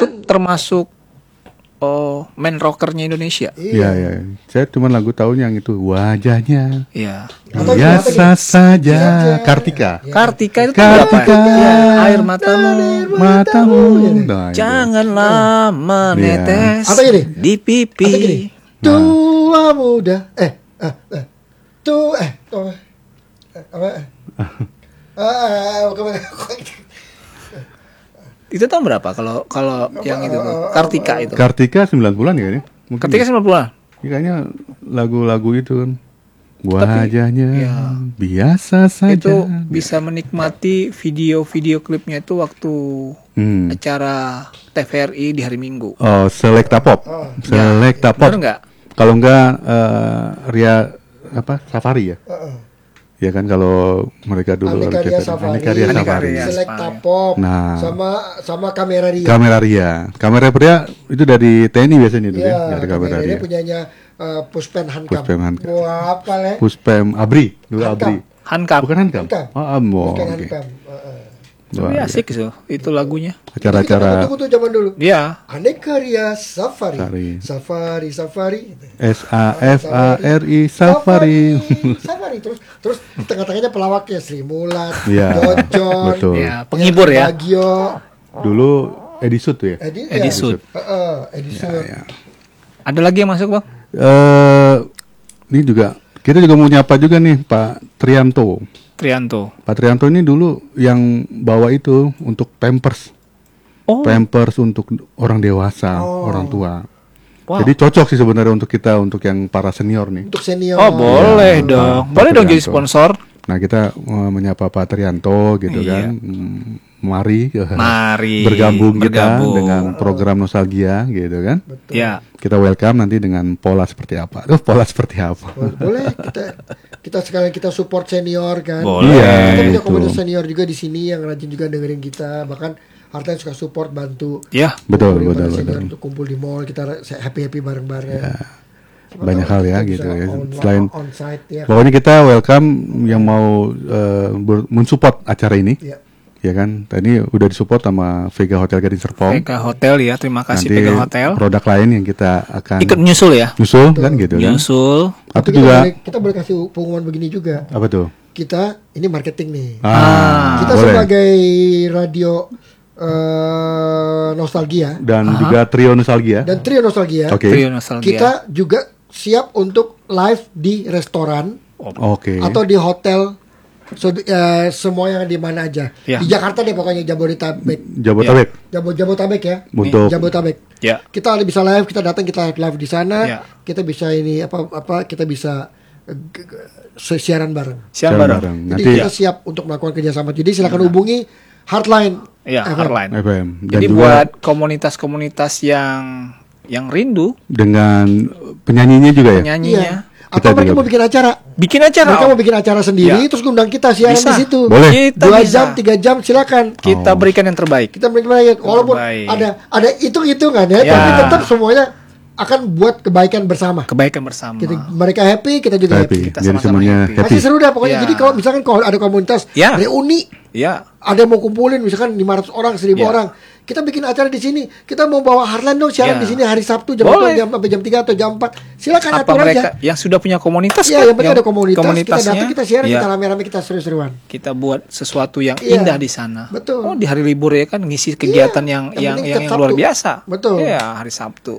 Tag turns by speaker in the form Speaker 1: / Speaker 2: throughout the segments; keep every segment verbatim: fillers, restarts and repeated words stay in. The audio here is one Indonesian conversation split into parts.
Speaker 1: itu termasuk oh, main rockernya Indonesia.
Speaker 2: Iya, iya. Saya cuma lagu tahu yang itu wajahnya.
Speaker 1: Iya.
Speaker 2: Biasa saja. Kartika.
Speaker 1: Kartika itu
Speaker 2: Kartika.
Speaker 1: apa? Ya, air matamu,
Speaker 2: Matamu. Nah, itu.
Speaker 1: janganlah menetes
Speaker 3: Apa ini?
Speaker 1: di pipi.
Speaker 3: Atau gini, tua muda, eh, eh, eh, tu, eh, tu, eh, apa? Eh, ah, ah,
Speaker 1: Itu tahun berapa kalau kalau yang itu tuh? Kartika itu.
Speaker 2: Kartika sembilan bulan ya ini? Mungkin
Speaker 1: Kartika sembilan puluh.
Speaker 2: ya, kayaknya lagu-lagu itu kan. Wajahnya
Speaker 1: ya,
Speaker 2: biasa saja.
Speaker 1: itu bisa menikmati video-video klipnya itu waktu
Speaker 2: Hmm.
Speaker 1: acara T V R I di hari Minggu.
Speaker 2: Oh, Selecta Pop. Selecta Pop.
Speaker 1: Benar nggak?
Speaker 2: Kalau enggak eh, Ria apa? Safari ya? Ya kan kalau mereka dulu
Speaker 3: Aneka Ria
Speaker 2: orkestra-
Speaker 3: Safari,
Speaker 2: Aneka Ria
Speaker 1: Aneka
Speaker 2: Safari.
Speaker 1: Ria.
Speaker 3: Selecta Pop,
Speaker 2: Nah.
Speaker 3: sama sama kamera Ria.
Speaker 2: Kamera Ria. Kamera Ria itu dari T N I biasanya itu
Speaker 3: Iya,
Speaker 2: ya, dari kamera
Speaker 3: kamera Ria
Speaker 2: Ria.
Speaker 3: punyanya uh, Puspen Hankam.
Speaker 2: Puspen Hankam.
Speaker 3: Wah, apa le?
Speaker 2: Puspem Abri, dulu
Speaker 3: Hankam.
Speaker 2: Abri.
Speaker 1: Hankam.
Speaker 2: Bukan Hankam.
Speaker 3: Hankam.
Speaker 2: Oh, Am- oh,
Speaker 3: Puspen
Speaker 2: oke.
Speaker 3: Hankam. Uh, uh.
Speaker 1: Tapi
Speaker 2: Wah,
Speaker 1: asik sih itu lagunya.
Speaker 3: Kita
Speaker 2: acara-acara
Speaker 3: tunggu tuh zaman dulu.
Speaker 1: Iya.
Speaker 3: Aneka Ria Safari.
Speaker 2: Safari.
Speaker 3: Safari, Safari.
Speaker 2: S A F A R I Safari.
Speaker 3: Safari terus terus di tengah-tengahnya pelawaknya Sri Mulat,
Speaker 2: Iya,
Speaker 3: Jojon,
Speaker 2: betul.
Speaker 1: Ya, penghibur ya.
Speaker 3: Bagio,
Speaker 2: Dulu Edisut tuh ya.
Speaker 3: Edi,
Speaker 1: Edi
Speaker 3: ya.
Speaker 1: Sud.
Speaker 3: Heeh, Edi Sud.
Speaker 2: Ya.
Speaker 1: Ada lagi yang masuk, Bang?
Speaker 2: Eh, ini juga kita juga mau nyapa juga nih Pak Trianto.
Speaker 1: Trianto.
Speaker 2: Pak Trianto ini dulu yang bawa itu untuk Pampers.
Speaker 1: Oh.
Speaker 2: Pampers untuk orang dewasa, orang tua.
Speaker 1: Wow.
Speaker 2: Jadi cocok sih sebenarnya untuk kita, untuk yang para senior nih.
Speaker 3: Untuk senior.
Speaker 1: Oh, boleh
Speaker 2: Ya,
Speaker 1: dong.
Speaker 2: Pak
Speaker 1: Boleh dong jadi
Speaker 2: Trianto.
Speaker 1: sponsor.
Speaker 2: Nah, kita uh, menyapa Pak Trianto gitu
Speaker 1: Iya.
Speaker 2: kan. Hmm, Mari,
Speaker 1: Mari
Speaker 2: bergabung kita
Speaker 1: bergabung.
Speaker 2: dengan program nostalgia gitu kan.
Speaker 1: Ya.
Speaker 2: Kita welcome nanti dengan pola seperti apa. Oh, pola seperti apa?
Speaker 3: Boleh kita kita sekalian kita support senior kan.
Speaker 1: Boleh.
Speaker 2: Iya,
Speaker 3: Kita punya
Speaker 2: itu.
Speaker 3: komunitas senior juga di sini yang rajin juga dengerin kita. Bahkan Hartan suka support bantu.
Speaker 1: Ya.
Speaker 2: Betul,
Speaker 3: kumpul
Speaker 2: betul,
Speaker 3: pada senior
Speaker 2: betul.
Speaker 3: untuk kumpul di mall kita happy happy bareng bareng.
Speaker 2: Banyak hal ya gitu ya. Selain
Speaker 3: onsite ya.
Speaker 2: pokoknya kita welcome yang mau uh, ber- mensupport acara ini.
Speaker 3: Ya.
Speaker 2: Ya kan, tadi udah disupport sama Vega Hotel Gading Serpong.
Speaker 1: Vega Hotel ya. Terima kasih
Speaker 2: Nanti
Speaker 1: Vega Hotel.
Speaker 2: produk lain yang kita akan
Speaker 1: Ikut nyusul ya.
Speaker 2: nyusul kan gitu kan.
Speaker 1: Nyusul.
Speaker 2: Atau
Speaker 3: Tapi kita
Speaker 2: juga
Speaker 3: boleh, kita boleh kasih pengumuman begini juga.
Speaker 2: apa tuh?
Speaker 3: Kita ini marketing nih.
Speaker 2: Ah,
Speaker 3: Kita
Speaker 2: boleh.
Speaker 3: sebagai radio eh, nostalgia
Speaker 2: Dan juga trio nostalgia.
Speaker 3: dan trio nostalgia,
Speaker 2: Oke.
Speaker 1: Trio Nostalgia.
Speaker 3: kita juga siap untuk live di restoran
Speaker 2: Oke.
Speaker 3: atau di hotel. So, eh, semua yang di mana aja.
Speaker 1: Ya.
Speaker 3: Di Jakarta deh pokoknya Jabodetabek.
Speaker 2: Jabodetabek.
Speaker 3: Jabo Jabodetabek ya.
Speaker 2: Untuk
Speaker 3: Jabodetabek.
Speaker 1: Ya.
Speaker 3: Kita bisa live, kita datang, kita live di sana.
Speaker 1: Ya.
Speaker 3: Kita bisa ini apa apa kita bisa eh, g- g- siaran bareng.
Speaker 1: Siapa
Speaker 2: Siaran
Speaker 1: bareng?
Speaker 2: bareng.
Speaker 3: Jadi
Speaker 2: Nanti
Speaker 3: kita siap untuk melakukan kerjasama. Jadi silakan hubungi Heartline.
Speaker 1: Ya,
Speaker 3: F M.
Speaker 1: Hardline.
Speaker 2: F M. Dan
Speaker 1: Jadi
Speaker 2: juga
Speaker 1: buat komunitas-komunitas yang yang rindu
Speaker 2: dengan penyanyinya juga ya.
Speaker 1: penyanyinya,
Speaker 3: Iya.
Speaker 2: Kita
Speaker 3: Atau mereka
Speaker 2: juga-
Speaker 3: mau bikin acara.
Speaker 1: bikin acara.
Speaker 3: Mereka mau bikin acara sendiri,
Speaker 1: Ya.
Speaker 3: terus undang kita siaran
Speaker 1: Bisa.
Speaker 3: di situ.
Speaker 2: Boleh.
Speaker 1: Kita
Speaker 3: Dua
Speaker 1: bisa.
Speaker 3: jam, tiga jam, silakan.
Speaker 1: Kita
Speaker 2: Oh.
Speaker 1: berikan yang terbaik.
Speaker 3: Kita berikan walaupun
Speaker 1: Terbaik.
Speaker 3: ada ada hitung-hitungan ya,
Speaker 1: Ya.
Speaker 3: tapi tetap semuanya akan buat kebaikan bersama.
Speaker 1: Kebaikan bersama.
Speaker 3: Kita, mereka happy, kita juga happy.
Speaker 2: Happy.
Speaker 1: Kita
Speaker 2: Jadi
Speaker 1: sama-sama
Speaker 2: semuanya
Speaker 1: happy.
Speaker 2: happy.
Speaker 3: Masih seru dah pokoknya.
Speaker 1: Ya.
Speaker 3: Jadi kalau misalkan kalau ada komunitas
Speaker 1: Ya.
Speaker 3: reuni,
Speaker 1: Ya.
Speaker 3: ada yang mau kumpulin misalkan lima ratus orang, seribu
Speaker 1: Ya.
Speaker 3: orang. Kita bikin acara di sini. Kita mau bawa Heartline dong siaran
Speaker 1: Ya.
Speaker 3: di sini hari Sabtu jam
Speaker 1: Boleh.
Speaker 3: empat, jam sampai jam tiga atau jam empat. Silakan
Speaker 1: Apa
Speaker 3: atur
Speaker 1: mereka
Speaker 3: aja.
Speaker 1: yang sudah punya komunitas
Speaker 3: Iya,
Speaker 1: kan?
Speaker 3: yang penting ada komunitas. Kita
Speaker 1: komunitasnya,
Speaker 3: datang, kita siaran,
Speaker 1: ya,
Speaker 3: kita rame-rame, kita seru-seruan.
Speaker 1: kita buat sesuatu yang
Speaker 3: Iya.
Speaker 1: indah di sana.
Speaker 3: Betul.
Speaker 1: Oh, di hari libur ya kan ngisi kegiatan
Speaker 3: Iya,
Speaker 1: yang
Speaker 3: yang
Speaker 1: yang
Speaker 3: penting
Speaker 1: yang,
Speaker 3: tiap
Speaker 1: yang luar
Speaker 3: Sabtu.
Speaker 1: biasa.
Speaker 3: Betul.
Speaker 1: Iya, hari Sabtu.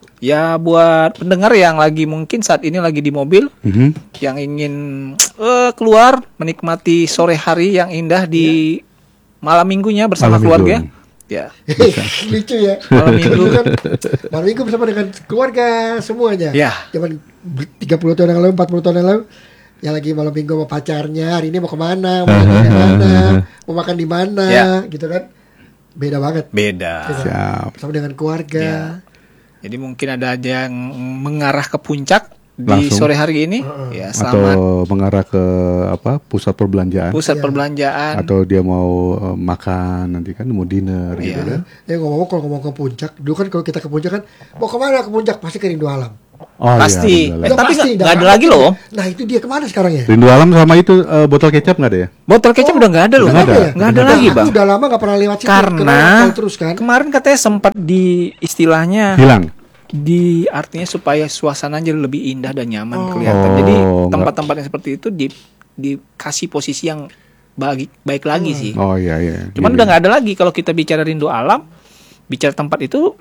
Speaker 1: Ya buat pendengar yang lagi mungkin saat ini lagi di mobil
Speaker 2: Mhm.
Speaker 1: yang ingin eh, keluar menikmati sore hari yang indah di malam minggunya bersama
Speaker 2: Malam
Speaker 1: keluarga.
Speaker 2: minggu.
Speaker 1: Ya.
Speaker 3: Lucu ya.
Speaker 1: Malam minggu.
Speaker 3: kan malam minggu bersama dengan keluarga semuanya.
Speaker 1: Ya.
Speaker 3: Zaman tiga puluh tahun yang lalu, empat puluh tahun yang lalu, yang lagi malam minggu sama pacarnya, hari ini mau kemana, mau makan di mana, mau makan di mana,
Speaker 1: Ya.
Speaker 3: gitu kan. Beda banget.
Speaker 1: Beda.
Speaker 2: Siap.
Speaker 3: Bersama dengan keluarga.
Speaker 1: Ya. Jadi mungkin ada aja yang mengarah ke puncak di
Speaker 2: Langsung.
Speaker 1: sore hari ini. Ya, selamat
Speaker 2: Atau mengarah ke apa pusat perbelanjaan.
Speaker 1: pusat
Speaker 3: Iya.
Speaker 1: perbelanjaan.
Speaker 2: Atau dia mau uh, makan nanti kan mau dinner gitu
Speaker 1: Iya.
Speaker 2: kan.
Speaker 3: Ya ngomong-ngomong kalau ngomong ke puncak, dulu kan kalau kita ke puncak kan mau kemana ke puncak pasti ke Rindu Alam.
Speaker 2: Oh,
Speaker 1: Pasti.
Speaker 2: iya,
Speaker 1: Eh,
Speaker 3: Udah
Speaker 1: tapi
Speaker 3: pasti,
Speaker 1: nggak
Speaker 3: udah
Speaker 1: nggak ada
Speaker 3: pasti.
Speaker 1: lagi loh.
Speaker 3: Nah itu dia kemana sekarang ya?
Speaker 2: Rindu Alam sama itu eh, botol kecap nggak ada ya?
Speaker 1: Botol kecap udah nggak ada loh.
Speaker 2: Nggak ada.
Speaker 1: Nggak ada
Speaker 2: Udah
Speaker 1: lagi
Speaker 3: Aku
Speaker 1: bang.
Speaker 3: udah lama nggak pernah lewat situ.
Speaker 1: Karena
Speaker 3: Kenapa terus kan?
Speaker 1: kemarin katanya sempat di istilahnya
Speaker 2: Hilang.
Speaker 1: di artinya supaya suasana jadi lebih indah dan nyaman
Speaker 3: Oh.
Speaker 1: kelihatan.
Speaker 2: Oh,
Speaker 1: Jadi
Speaker 2: nggak-
Speaker 1: tempat-tempat yang seperti itu di dikasih posisi yang bagi, baik lagi sih.
Speaker 2: Oh iya iya.
Speaker 1: Cuman
Speaker 2: Iya.
Speaker 1: udah nggak ada lagi kalau kita bicara rindu alam, bicara tempat itu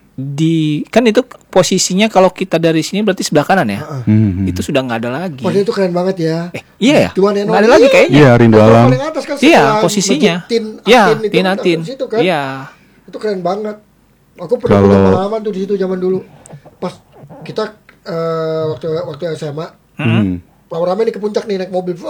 Speaker 1: di kan itu posisinya kalau kita dari sini berarti sebelah kanan ya.
Speaker 2: Hmm, hmm.
Speaker 1: Itu sudah nggak ada lagi.
Speaker 3: Waduh itu keren banget ya.
Speaker 1: Eh, iya ya?
Speaker 3: Cuman yang
Speaker 1: Nggak ada
Speaker 3: nol-
Speaker 1: lagi
Speaker 3: iya.
Speaker 1: kayaknya.
Speaker 2: Iya, Rindu
Speaker 3: Yang
Speaker 2: Alam.
Speaker 3: paling atas kan
Speaker 1: Iya,
Speaker 3: setelah
Speaker 1: posisinya.
Speaker 3: masjid Tin
Speaker 1: Iya,
Speaker 3: Atin itu
Speaker 1: Tin
Speaker 3: kan,
Speaker 1: Atin.
Speaker 3: di situ kan.
Speaker 1: Iya.
Speaker 3: Itu keren banget. Aku pernah
Speaker 2: Kalau-
Speaker 3: punya pengalaman tuh di situ zaman dulu. Pas kita eh, waktu waktu S M A,
Speaker 2: Hmm.
Speaker 3: rame nih ke puncak nih naik mobil.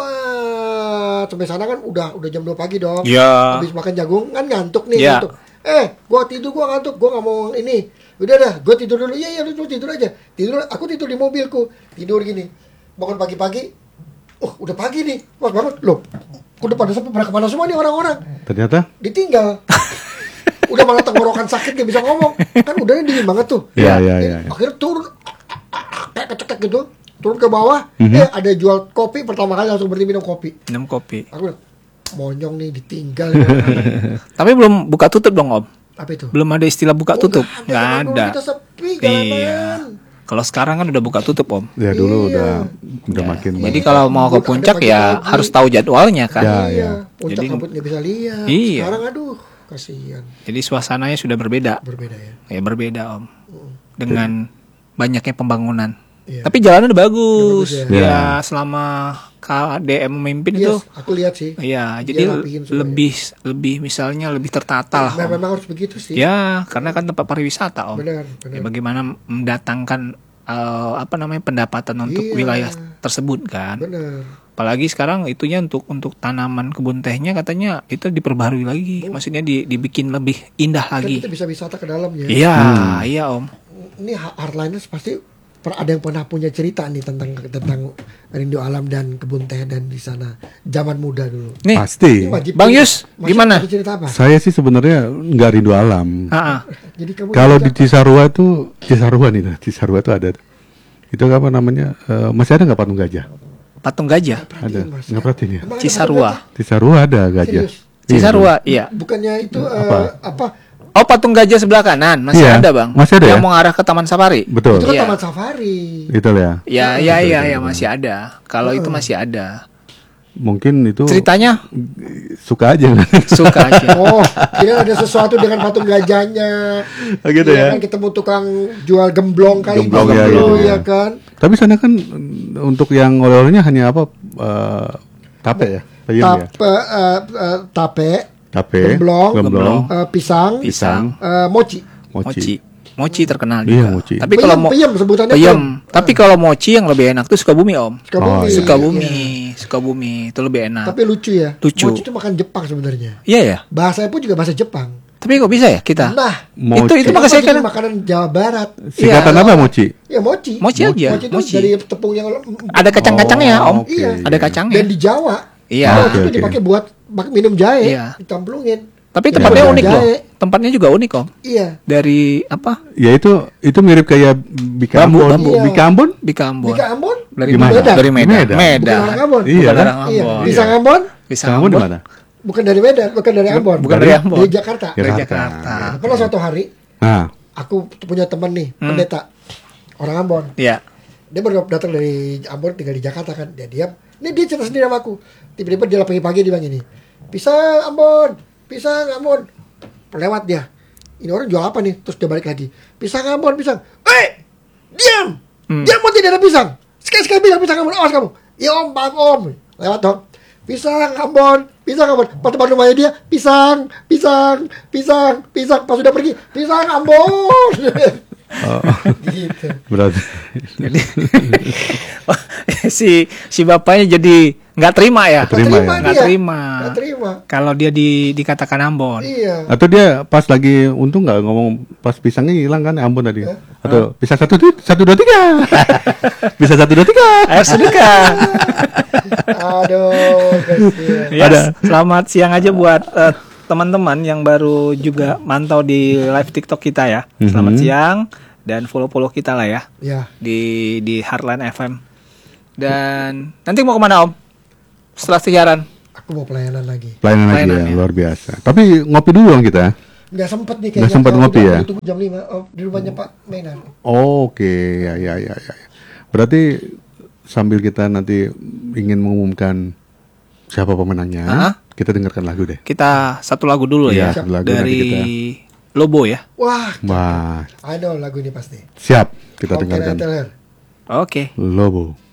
Speaker 3: Wah, sampai sana kan udah udah jam dua pagi dong.
Speaker 1: Iya.
Speaker 3: Habis makan jagung kan ngantuk nih,
Speaker 1: Iya.
Speaker 3: ngantuk. Eh, gua tidur, gua ngantuk, gua nggak mau ini. Udah dah, gua tidur dulu. Iya, iya, lu tidur aja. Tidur, aku tidur di mobilku. Tidur gini. Bangun pagi-pagi. Oh, udah pagi nih. Wah, banget. Loh, udah pada sampai pada kemana semua nih orang-orang?
Speaker 2: Ternyata.
Speaker 3: Ditinggal. Udah malah tenggorokan sakit gak bisa ngomong. Kan udahnya dingin banget tuh.
Speaker 2: Iya iya iya.
Speaker 3: Akhirnya turun kayak kecekek gitu. Turun ke bawah,
Speaker 2: Mhm.
Speaker 3: eh ada jual kopi, pertama kali langsung berhenti minum kopi.
Speaker 1: Minum kopi.
Speaker 3: Aku bilang, monyong nih ditinggal.
Speaker 1: Tapi belum buka tutup dong Om.
Speaker 3: Apa itu?
Speaker 1: Belum ada istilah buka
Speaker 3: Oh,
Speaker 1: tutup.
Speaker 3: nggak
Speaker 1: Nggak
Speaker 3: zaman dulu
Speaker 1: ada.
Speaker 3: Kita sepi jalanan.
Speaker 1: Iya. Kalau sekarang kan udah buka tutup Om.
Speaker 2: Ya dulu
Speaker 3: Iya.
Speaker 2: udah udah makin.
Speaker 1: Jadi
Speaker 3: Iya,
Speaker 1: kalau mau ke
Speaker 3: ada
Speaker 1: puncak
Speaker 3: pagi-pagi.
Speaker 1: ya harus tahu jadwalnya kan.
Speaker 2: Ya,
Speaker 3: Iya,
Speaker 2: ya.
Speaker 3: puncak
Speaker 1: Jadi-
Speaker 3: kabut nggak bisa lihat.
Speaker 1: Iya.
Speaker 3: Sekarang aduh, kasihan.
Speaker 1: Jadi suasananya sudah berbeda.
Speaker 3: Berbeda ya.
Speaker 1: Ya berbeda Om. Dengan banyaknya pembangunan.
Speaker 3: Iya.
Speaker 1: Tapi jalannya udah bagus.
Speaker 3: Udah
Speaker 2: ya.
Speaker 3: bagus
Speaker 1: Ya, selama K D M memimpin itu.
Speaker 3: Yes, aku lihat sih.
Speaker 1: Iya,
Speaker 3: Dia
Speaker 1: jadi
Speaker 3: rapihin semuanya.
Speaker 1: lebih lebih misalnya lebih tertata lah.
Speaker 3: Nah,
Speaker 1: Om.
Speaker 3: memang harus begitu sih.
Speaker 1: Ya, karena kan tempat pariwisata Om.
Speaker 3: Benar,
Speaker 1: Ya,
Speaker 3: benar.
Speaker 1: bagaimana mendatangkan eh, apa namanya pendapatan untuk
Speaker 3: Iya.
Speaker 1: wilayah tersebut kan.
Speaker 3: Benar.
Speaker 1: Apalagi sekarang itunya untuk untuk tanaman kebun tehnya katanya itu diperbarui lagi. Maksudnya di, dibikin lebih indah
Speaker 3: Kan
Speaker 1: lagi.
Speaker 3: kita bisa wisata ke dalam ya.
Speaker 1: Iya, iya Om.
Speaker 3: Ini ha- hardliners pasti per- ada yang pernah punya cerita nih tentang tentang rindu alam dan kebun teh dan di sana zaman muda dulu.
Speaker 1: Nih,
Speaker 2: Pasti.
Speaker 3: Ini wajib
Speaker 1: Bang
Speaker 3: punya-
Speaker 1: Yus,
Speaker 3: wajib
Speaker 1: gimana?
Speaker 3: punya cerita apa?
Speaker 2: Saya sih sebenarnya nggak rindu alam.
Speaker 1: ah, ah.
Speaker 3: Jadi kamu
Speaker 2: Kalau di
Speaker 3: cerita-
Speaker 2: Cisarua tuh Cisarua nih, nah, Cisarua tuh ada. Itu apa namanya? eh, masih ada nggak patung gajah?
Speaker 1: patung gajah.
Speaker 2: Ada.
Speaker 3: Mas,
Speaker 2: Nggak perhatiin ya?
Speaker 3: Emang ada
Speaker 1: Cisarua.
Speaker 3: patung
Speaker 2: Cisarua ada gajah.
Speaker 3: Serius?
Speaker 2: Iya.
Speaker 1: Cisarua, iya.
Speaker 3: gajah? Bukannya itu eh,
Speaker 2: Apa?
Speaker 3: apa?
Speaker 1: Oh, patung gajah sebelah kanan masih
Speaker 2: Iya,
Speaker 1: ada, Bang.
Speaker 2: masih ada
Speaker 1: Yang
Speaker 2: ya?
Speaker 1: mau arah ke Taman Safari.
Speaker 2: Betul.
Speaker 3: Itu kan
Speaker 1: Iya.
Speaker 3: taman safari.
Speaker 2: Itu ya.
Speaker 1: Ya, ya, ya, ya masih ada. Kalau itu masih ada.
Speaker 2: Mungkin itu
Speaker 1: Ceritanya
Speaker 2: suka aja.
Speaker 1: suka aja.
Speaker 3: Oh, kira ada sesuatu dengan patung gajahnya.
Speaker 2: Gitu
Speaker 3: Iya
Speaker 2: ya.
Speaker 3: kan ketemu tukang jual gemblong kali
Speaker 2: Gemblong,
Speaker 3: di
Speaker 2: ya,
Speaker 3: situ,
Speaker 2: gitu,
Speaker 3: ya
Speaker 2: ya.
Speaker 3: kan.
Speaker 2: Tapi sana kan mm, untuk yang oleh-olehnya hanya apa? eh, tape ya? Peyem ya?
Speaker 3: Tape, eh, eh, tape,
Speaker 2: Tape,
Speaker 3: gemblong,
Speaker 2: gemblong,
Speaker 3: eh, pisang,
Speaker 2: pisang,
Speaker 3: eh, mochi.
Speaker 2: mochi.
Speaker 1: Mochi. Mochi terkenal
Speaker 2: Iya,
Speaker 1: juga.
Speaker 2: mochi.
Speaker 1: Tapi
Speaker 3: Peyem,
Speaker 1: kalau mau
Speaker 3: peyem sebutannya
Speaker 1: peyem. Tapi kalau mochi yang lebih enak tuh Sukabumi, Om.
Speaker 3: Sukabumi.
Speaker 2: Oh, iya.
Speaker 1: Sukabumi,
Speaker 3: Iya.
Speaker 1: Sukabumi itu lebih enak.
Speaker 3: Tapi lucu ya.
Speaker 1: Lucu.
Speaker 3: Mochi itu makan Jepang sebenarnya.
Speaker 1: Iya ya.
Speaker 3: Bahasanya pun juga bahasa Jepang.
Speaker 1: Tapi kok bisa ya kita?
Speaker 3: Nah,
Speaker 2: Mochi.
Speaker 1: itu itu
Speaker 3: kenapa
Speaker 1: makanya saya
Speaker 3: jadi
Speaker 1: kan
Speaker 3: makanan Jawa Barat.
Speaker 2: Singkatan
Speaker 1: Iya.
Speaker 2: apa mochi?
Speaker 3: Ya mochi.
Speaker 1: Mochi aja,
Speaker 3: Mochi itu
Speaker 1: mochi.
Speaker 3: dari tepung yang
Speaker 1: ada kacang-kacangnya,
Speaker 2: Oh,
Speaker 1: Om.
Speaker 2: oke.
Speaker 3: Iya.
Speaker 1: Ada kacangnya.
Speaker 3: Dan di Jawa,
Speaker 1: Iya.
Speaker 3: mochi
Speaker 2: Oke,
Speaker 3: itu
Speaker 2: oke.
Speaker 3: dipakai buat bak- minum jahe,
Speaker 1: Iya.
Speaker 3: ditamplungin.
Speaker 1: Tapi
Speaker 3: Jadi
Speaker 1: tempatnya
Speaker 3: ada
Speaker 1: unik loh.
Speaker 3: jahe.
Speaker 1: Tempatnya juga unik, Om.
Speaker 3: Iya.
Speaker 1: Dari apa?
Speaker 2: Ya itu itu mirip kayak Bika
Speaker 1: Bambu,
Speaker 2: Ambon.
Speaker 1: bambu.
Speaker 3: Iya.
Speaker 2: Bika Ambon?
Speaker 1: Bika Ambon.
Speaker 3: Bika Ambon?
Speaker 1: Dari
Speaker 2: Gimana?
Speaker 1: Medan. Dari Medan.
Speaker 2: Medan.
Speaker 1: Medan.
Speaker 3: Bukan orang Ambon.
Speaker 2: Iya,
Speaker 1: Bukan
Speaker 2: kan?
Speaker 1: orang
Speaker 3: Iya.
Speaker 1: Ambon.
Speaker 3: Pisang Ambon?
Speaker 1: Pisang
Speaker 2: Bika Ambon di
Speaker 1: Ambon.
Speaker 2: mana?
Speaker 3: Bukan dari Medan, bukan dari Ambon.
Speaker 1: Bukan dari Ambon.
Speaker 3: Dari Jakarta.
Speaker 1: Dari
Speaker 2: Jakarta.
Speaker 1: Jakarta.
Speaker 3: Nah, pernah suatu hari
Speaker 2: Nah,
Speaker 3: aku punya teman nih,
Speaker 1: Hmm.
Speaker 3: pendeta orang Ambon.
Speaker 1: Iya.
Speaker 3: Dia baru datang dari Ambon, tinggal di Jakarta kan. Dia diam. Ini dia cerita sendiri sama aku. Tiba-tiba dia pagi-pagi dia bilang gini, pisang Ambon, pisang Ambon. Lewat dia. Ini orang jual apa nih? Terus dia balik lagi. Pisang Ambon, pisang. Eh, diam.
Speaker 1: Hmm.
Speaker 3: Diam, mau tidak ada pisang. Sekali-sekali bilang pisang Ambon. Awas kamu. Ya om, maaf om. Lewat dong. Pisang Ambon, pisang Ambon. Pas depan rumahnya dia, pisang, pisang, pisang, pisang. Pas sudah pergi, pisang Ambon.
Speaker 2: oh,
Speaker 3: Gitu.
Speaker 2: berarti
Speaker 1: Jadi si si bapaknya jadi nggak terima ya.
Speaker 2: Nggak terima ya?
Speaker 1: Nggak
Speaker 3: dia.
Speaker 1: terima.
Speaker 3: Nggak terima.
Speaker 1: Kalau dia di dikatakan Ambon.
Speaker 3: Iya.
Speaker 2: atau dia pas lagi untung nggak ngomong pas pisangnya hilang kan Ambon tadi. Atau pisang satu du- satu dua tiga. Bisa satu dua tiga.
Speaker 1: Ayo sedekah.
Speaker 3: Aduh, kasihan.
Speaker 1: Ya,
Speaker 2: Ada.
Speaker 1: selamat siang aja buat eh, teman-teman yang baru juga mantau di live TikTok kita ya. Selamat
Speaker 2: Mhm.
Speaker 1: siang dan follow-follow kita lah ya
Speaker 3: Ya,
Speaker 1: di di Heartland F M. Dan nanti mau kemana Om? Setelah siaran?
Speaker 3: aku mau pelayanan lagi.
Speaker 2: Pelayanan lagi
Speaker 1: Pelayanan,
Speaker 2: ya,
Speaker 1: ya.
Speaker 2: luar biasa. Tapi ngopi dulu dong kita.
Speaker 3: Nggak sempet nih
Speaker 2: Nggak
Speaker 3: kayaknya.
Speaker 2: sempet
Speaker 3: kalau
Speaker 2: ngopi
Speaker 3: udah
Speaker 2: ya?
Speaker 3: Tunggu jam lima oh, di rumahnya Pak Menar.
Speaker 2: Oke, ya, ya, ya, ya. Berarti sambil kita nanti ingin mengumumkan siapa pemenangnya,
Speaker 1: Ah.
Speaker 2: kita dengarkan lagu deh.
Speaker 1: Kita satu lagu dulu
Speaker 2: Iya,
Speaker 1: ya
Speaker 2: satu lagu nanti
Speaker 1: dari
Speaker 2: kita-
Speaker 1: Lobo ya.
Speaker 3: Wah,
Speaker 2: Wah,
Speaker 3: I know lagu ini pasti.
Speaker 2: siap kita
Speaker 3: How can I
Speaker 2: dengarkan
Speaker 3: tell her?
Speaker 1: Oke.
Speaker 2: Lobo.